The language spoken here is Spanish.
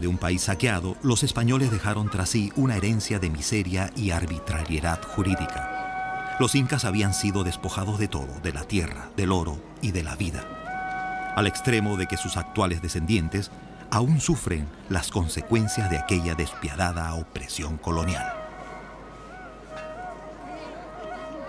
un país saqueado, los españoles dejaron tras sí una herencia de miseria y arbitrariedad jurídica. Los incas habían sido despojados de todo, de la tierra, del oro y de la vida, al extremo de que sus actuales descendientes aún sufren las consecuencias de aquella despiadada opresión colonial.